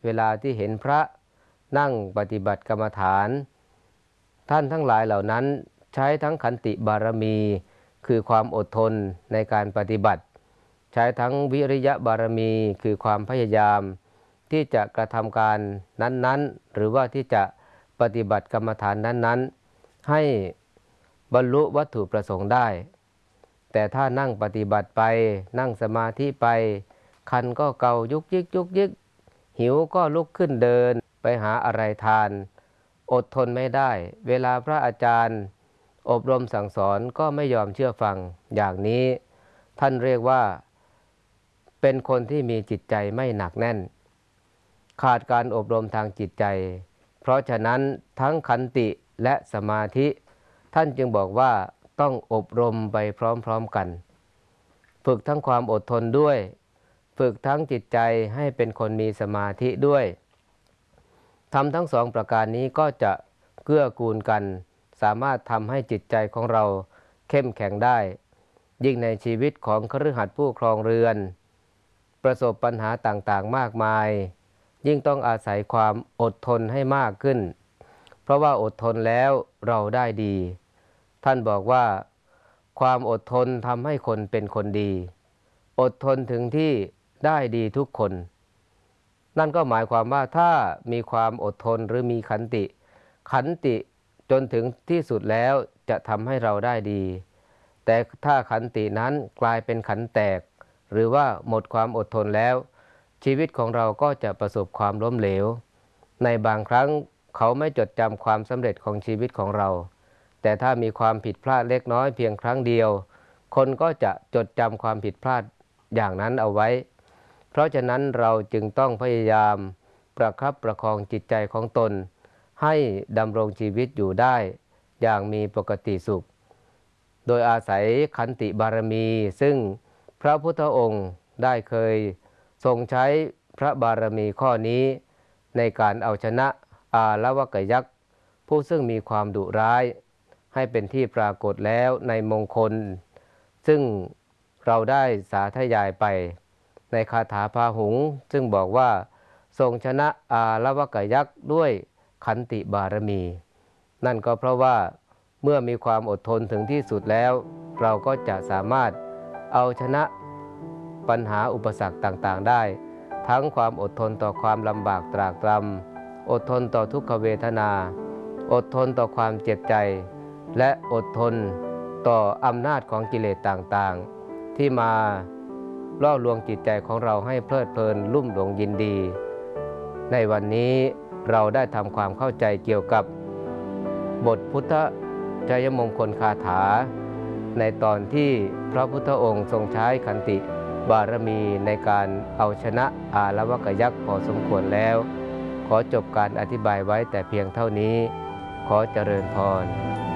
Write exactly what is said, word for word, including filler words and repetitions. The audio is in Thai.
เวลาที่เห็นพระนั่งปฏิบัติกรรมฐานท่านทั้งหลายเหล่านั้นใช้ทั้งขันติบารมีคือความอดทนในการปฏิบัติใช้ทั้งวิริยะบารมีคือความพยายามที่จะกระทำการนั้นๆหรือว่าที่จะปฏิบัติกรรมฐานนั้นๆให้บรรลุวัตถุประสงค์ได้แต่ถ้านั่งปฏิบัติไปนั่งสมาธิไปคันก็เกายุกยิกยุกยิกหิวก็ลุกขึ้นเดินไปหาอะไรทานอดทนไม่ได้เวลาพระอาจารย์อบรมสั่งสอนก็ไม่ยอมเชื่อฟังอย่างนี้ท่านเรียกว่าเป็นคนที่มีจิตใจไม่หนักแน่นขาดการอบรมทางจิตใจเพราะฉะนั้นทั้งขันติและสมาธิท่านจึงบอกว่าต้องอบรมไปพร้อมๆกันฝึกทั้งความอดทนด้วยฝึกทั้งจิตใจให้เป็นคนมีสมาธิด้วยทำทั้งสองประการนี้ก็จะเกื้อกูลกันสามารถทำให้จิตใจของเราเข้มแข็งได้ยิ่งในชีวิตของคฤหัสถ์ผู้ครองเรือนประสบปัญหาต่างๆมากมายยิ่งต้องอาศัยความอดทนให้มากขึ้นเพราะว่าอดทนแล้วเราได้ดีท่านบอกว่าความอดทนทำให้คนเป็นคนดีอดทนถึงที่ได้ดีทุกคนนั่นก็หมายความว่าถ้ามีความอดทนหรือมีขันติขันติจนถึงที่สุดแล้วจะทำให้เราได้ดีแต่ถ้าขันตินั้นกลายเป็นขันแตกหรือว่าหมดความอดทนแล้วชีวิตของเราก็จะประสบความล้มเหลวในบางครั้งเขาไม่จดจำความสำเร็จของชีวิตของเราแต่ถ้ามีความผิดพลาดเล็กน้อยเพียงครั้งเดียวคนก็จะจดจำความผิดพลาดอย่างนั้นเอาไว้เพราะฉะนั้นเราจึงต้องพยายามประคับประคองจิตใจของตนให้ดำรงชีวิตอยู่ได้อย่างมีปกติสุขโดยอาศัยขันติบารมีซึ่งพระพุทธองค์ได้เคยทรงใช้พระบารมีข้อนี้ในการเอาชนะอาละวกยักษ์ผู้ซึ่งมีความดุร้ายให้เป็นที่ปรากฏแล้วในมงคลซึ่งเราได้สาธยายไปในคาถาพาหุงซึ่งบอกว่าทรงชนะอาละวกยักษ์ด้วยขันติบารมีนั่นก็เพราะว่าเมื่อมีความอดทนถึงที่สุดแล้วเราก็จะสามารถเอาชนะปัญหาอุปสรรคต่างๆได้ทั้งความอดทนต่อความลำบากตรากตรำอดทนต่อทุกขเวทนาอดทนต่อความเจ็บใจและอดทนต่ออำนาจของกิเลสต่างๆที่มาล่อลวงจิตใจของเราให้เพลิดเพลินลุ่มหลงยินดีในวันนี้เราได้ทำความเข้าใจเกี่ยวกับบทพุทธชัยมงคลคาถาในตอนที่พระพุทธองค์ทรงใช้ขันติบารมีในการเอาชนะอาละวกยักษ์พอสมควรแล้วขอจบการอธิบายไว้แต่เพียงเท่านี้ขอเจริญพร